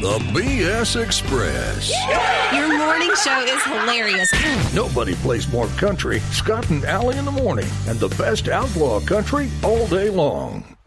The BS Express. Your morning show is hilarious. Nobody plays more country. Scott and Allie in the morning. And the best outlaw country all day long.